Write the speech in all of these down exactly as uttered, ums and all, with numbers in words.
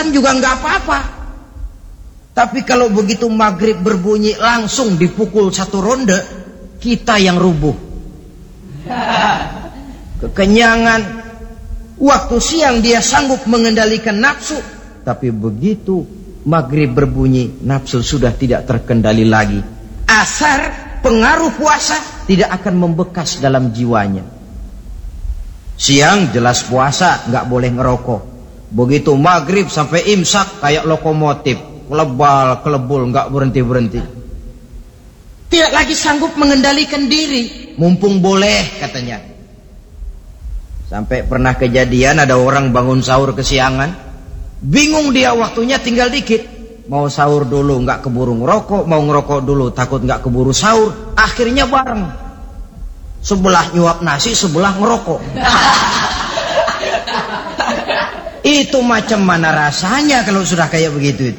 jam juga nggak apa-apa. Tapi kalau begitu maghrib berbunyi langsung dipukul satu ronde, kita yang rubuh. Kekenyangan. Waktu siang dia sanggup mengendalikan nafsu, tapi begitu maghrib berbunyi, nafsu sudah tidak terkendali lagi. Asar pengaruh puasa tidak akan membekas dalam jiwanya. Siang jelas puasa, nggak boleh ngerokok. Begitu maghrib sampai imsak kayak lokomotif, kelebal kelebul, nggak berhenti berhenti. Tidak lagi sanggup mengendalikan diri, mumpung boleh katanya. Sampai pernah kejadian ada orang bangun sahur kesiangan, bingung dia waktunya tinggal dikit. Mau sahur dulu nggak keburu ngerokok, mau ngerokok dulu takut nggak keburu sahur. Akhirnya bareng. Sebelah nyuap nasi, sebelah ngerokok. Itu macam mana rasanya kalau sudah kayak begitu?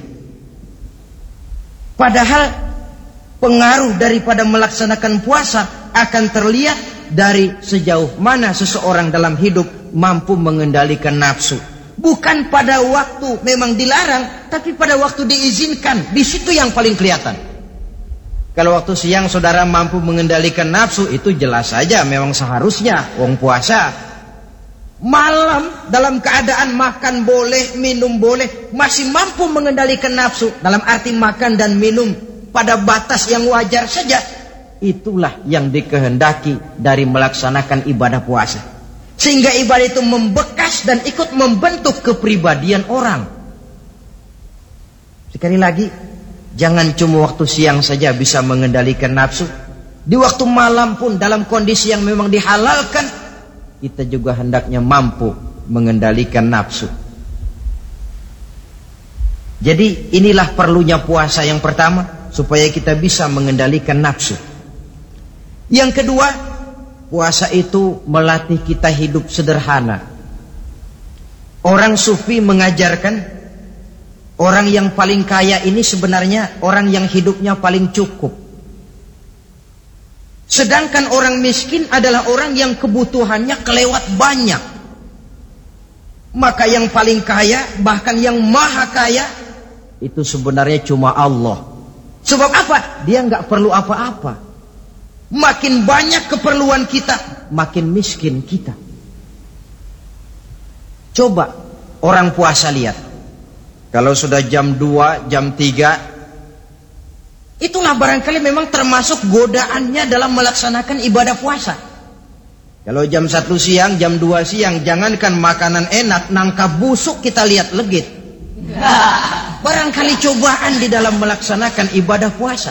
Padahal pengaruh daripada melaksanakan puasa akan terlihat dari sejauh mana seseorang dalam hidup mampu mengendalikan nafsu. Bukan pada waktu memang dilarang, tapi pada waktu diizinkan. Di situ yang paling kelihatan. Kalau waktu siang saudara mampu mengendalikan nafsu, itu jelas saja memang seharusnya wong puasa. Malam dalam keadaan makan boleh, minum boleh, masih mampu mengendalikan nafsu, dalam arti makan dan minum pada batas yang wajar saja. Itulah yang dikehendaki dari melaksanakan ibadah puasa. Sehingga ibadah itu membekas dan ikut membentuk kepribadian orang. Sekali lagi, jangan cuma waktu siang saja bisa mengendalikan nafsu. Di waktu malam pun dalam kondisi yang memang dihalalkan, kita juga hendaknya mampu mengendalikan nafsu. Jadi inilah perlunya puasa yang pertama, supaya kita bisa mengendalikan nafsu. Yang kedua, puasa itu melatih kita hidup sederhana. Orang sufi mengajarkan, orang yang paling kaya ini sebenarnya orang yang hidupnya paling cukup. Sedangkan orang miskin adalah orang yang kebutuhannya kelewat banyak. Maka yang paling kaya, bahkan yang maha kaya, itu sebenarnya cuma Allah. Sebab apa? Dia nggak perlu apa-apa. Makin banyak keperluan kita, makin miskin kita. Coba orang puasa lihat. Kalau sudah jam dua, jam tiga, itulah barangkali memang termasuk godaannya dalam melaksanakan ibadah puasa. Kalau jam satu siang, jam dua siang, jangankan makanan enak, nangka busuk kita lihat legit. Barangkali cobaan di dalam melaksanakan ibadah puasa.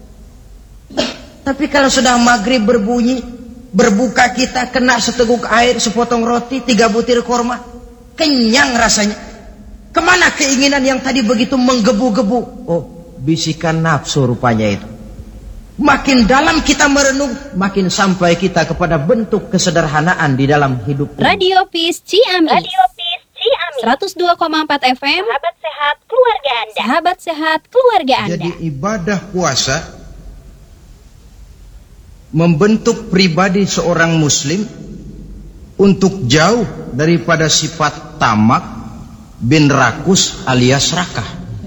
Tapi kalau sudah maghrib berbunyi, berbuka kita kena seteguk air, sepotong roti, tiga butir korma, kenyang rasanya. Kemana keinginan yang tadi begitu menggebu-gebu? Oh, bisikan nafsu rupanya itu. Makin dalam kita merenung, makin sampai kita kepada bentuk kesederhanaan di dalam hidup. Radio Peace Ciamis. Radio Peace Ciamis. seratus dua koma empat F M. Sahabat sehat keluarga Anda. Sahabat sehat keluarga Anda. Jadi ibadah puasa membentuk pribadi seorang muslim untuk jauh daripada sifat tamak bin rakus alias rakah.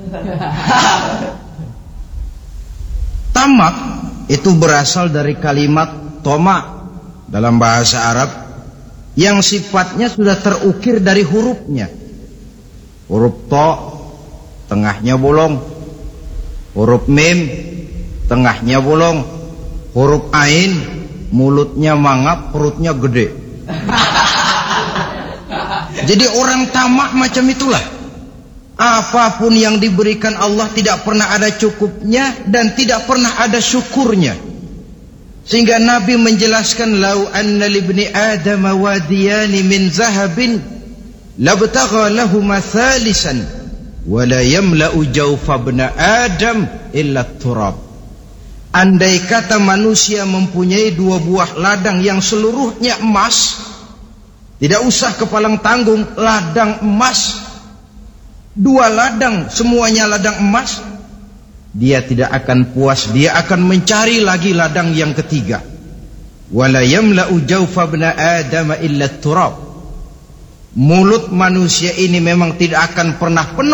Tamak itu berasal dari kalimat toma dalam bahasa Arab yang sifatnya sudah terukir dari hurufnya. Huruf to, tengahnya bolong. Huruf mim, tengahnya bolong. Huruf ain, mulutnya mangap, perutnya gede. Jadi orang tamak macam itulah. Apapun yang diberikan Allah tidak pernah ada cukupnya dan tidak pernah ada syukurnya. Sehingga Nabi menjelaskan, lau anna libni Adam wadiyani min zahabin labtagha lahuma thalisan wa la yamla'u jawfa ibn Adam illa turab. Andai kata manusia mempunyai dua buah ladang yang seluruhnya emas, tidak usah kepalang tanggung, ladang emas, dua ladang semuanya ladang emas, dia tidak akan puas, dia akan mencari lagi ladang yang ketiga. Wala yamla'u jawfa ibn Adam illa turab. Mulut manusia ini memang tidak akan pernah penuh